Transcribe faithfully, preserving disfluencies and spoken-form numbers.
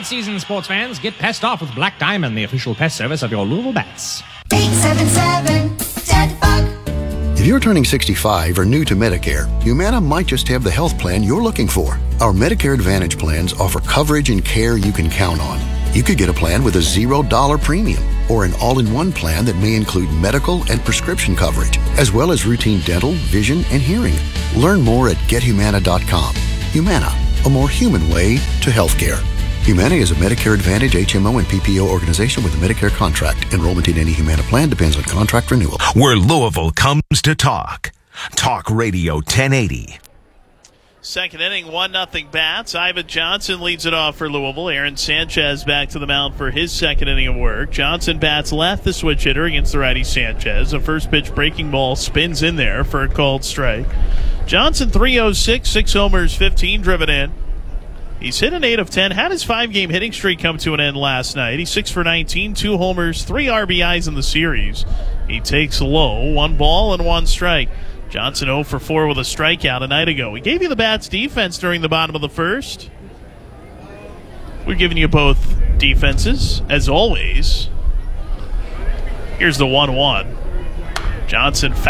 season, sports fans. Get pest off with Black Diamond, the official pest service of your Louisville Bats. eight seven seven, dead bug. If you're turning sixty-five or new to Medicare, Humana might just have the health plan you're looking for. Our Medicare Advantage plans offer coverage and care you can count on. You could get a plan with a zero dollar premium or an all-in-one plan that may include medical and prescription coverage, as well as routine dental, vision, and hearing. Learn more at get humana dot com. Humana, a more human way to healthcare. Humana is a Medicare Advantage H M O and P P O organization with a Medicare contract. Enrollment in any Humana plan depends on contract renewal. Where Louisville comes to talk. Talk Radio ten eighty. Second inning, one nothing Bats. Ivan Johnson leads it off for Louisville. Aaron Sanchez back to the mound for his second inning of work. Johnson bats left, the switch hitter against the righty Sanchez. A first pitch breaking ball spins in there for a called strike. Johnson three oh six, six homers, fifteen driven in. He's hit an eight of ten, had his five-game hitting streak come to an end last night. He's six for nineteen, two homers, three R B Is in the series. He takes low, one ball and one strike. Johnson oh for four with a strikeout a night ago. We gave you the Bats defense during the bottom of the first. We're giving you both defenses, as always. Here's the one one. Johnson